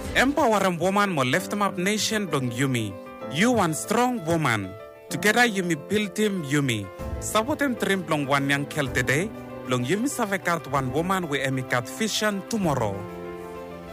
Empower a woman mo lift up nation dong Yumi. You one strong woman. Together Yumi build him Yumi. Sabotem trim long one young kel today. Long Yumi savekat one woman we emikat vision tomorrow.